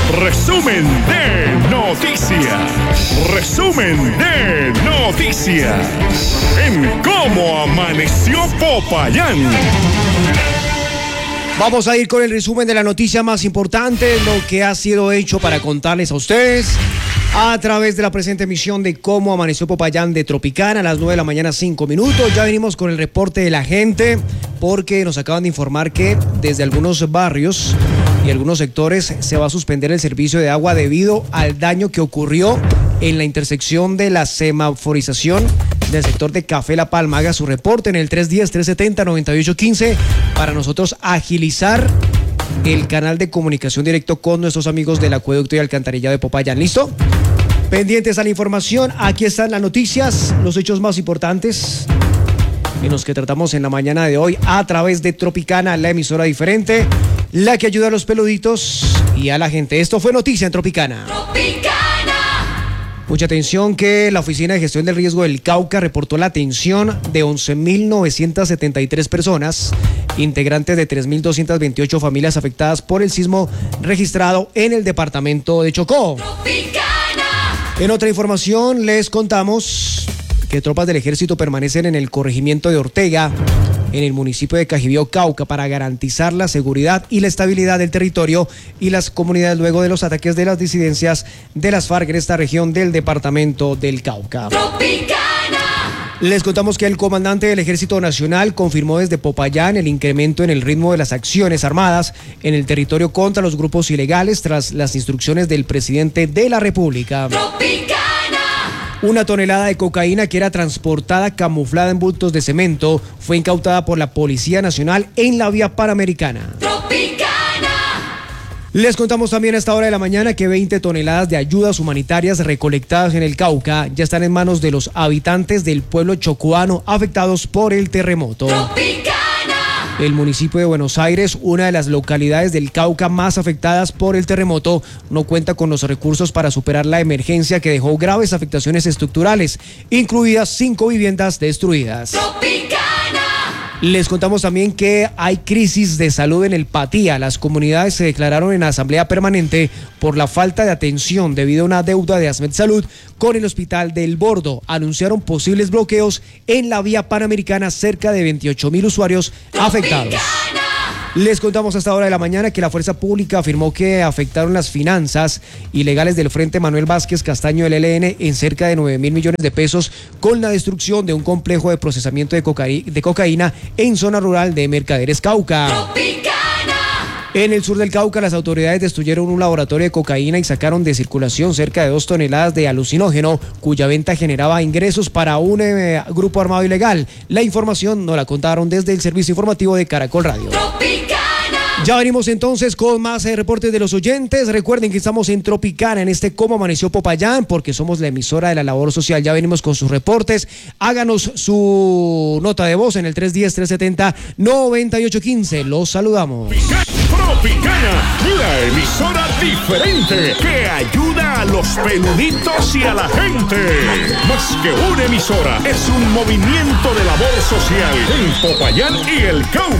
Resumen de noticias. Resumen de noticias. En cómo amaneció Popayán. Vamos a ir con el resumen de la noticia más importante, lo que ha sido hecho para contarles a ustedes a través de la presente emisión de Cómo Amaneció Popayán de Tropicana a las 9 de la mañana, 5 minutos. Ya venimos con el reporte de la gente porque nos acaban de informar que desde algunos barrios y algunos sectores se va a suspender el servicio de agua debido al daño que ocurrió en la intersección de la semaforización del sector de Café La Palma. Haga su reporte en el 310-370-9815 para nosotros agilizar el canal de comunicación directo con nuestros amigos del acueducto y alcantarillado de Popayán. ¿Listo? Pendientes a la información, aquí están las noticias, los hechos más importantes en los que tratamos en la mañana de hoy a través de Tropicana, la emisora diferente, la que ayuda a los peluditos y a la gente. Esto fue Noticia en Tropicana. Mucha atención que la Oficina de Gestión del Riesgo del Cauca reportó la atención de 11.973 personas, integrantes de 3.228 familias afectadas por el sismo registrado en el departamento de Chocó. En otra información les contamos que tropas del ejército permanecen en el corregimiento de Ortega, en el municipio de Cajibío, Cauca, para garantizar la seguridad y la estabilidad del territorio y las comunidades luego de los ataques de las disidencias de las FARC en esta región del departamento del Cauca. Les contamos que el comandante del Ejército Nacional confirmó desde Popayán el incremento en el ritmo de las acciones armadas en el territorio contra los grupos ilegales tras las instrucciones del presidente de la República. Una tonelada de cocaína que era transportada camuflada en bultos de cemento fue incautada por la Policía Nacional en la vía Panamericana. Les contamos también a esta hora de la mañana que 20 toneladas de ayudas humanitarias recolectadas en el Cauca ya están en manos de los habitantes del pueblo chocuano afectados por el terremoto. El municipio de Buenos Aires, una de las localidades del Cauca más afectadas por el terremoto, no cuenta con los recursos para superar la emergencia que dejó graves afectaciones estructurales, incluidas 5 viviendas destruidas. Les contamos también que hay crisis de salud en el Patía. Las comunidades se declararon en asamblea permanente por la falta de atención debido a una deuda de Asmed Salud con el hospital del Bordo. Anunciaron posibles bloqueos en la vía Panamericana, cerca de 28.000 usuarios afectados. Les contamos a esta hora de la mañana que la Fuerza Pública afirmó que afectaron las finanzas ilegales del Frente Manuel Vázquez Castaño del ELN en cerca de 9.000 millones de pesos con la destrucción de un complejo de procesamiento de cocaína en zona rural de Mercaderes, Cauca. En el sur del Cauca, las autoridades destruyeron un laboratorio de cocaína y sacaron de circulación cerca de 2 toneladas de alucinógeno, cuya venta generaba ingresos para un grupo armado ilegal. La información nos la contaron desde el servicio informativo de Caracol Radio. Ya venimos entonces con más reportes de los oyentes. Recuerden que estamos en Tropicana, en este Cómo Amaneció Popayán, porque somos la emisora de la labor social. Ya venimos con sus reportes. Háganos su nota de voz en el 310-370-9815. Los saludamos. Tropicana, la emisora diferente que ayuda a los peluditos y a la gente. Más que una emisora, es un movimiento de labor social en Popayán y el Cauca.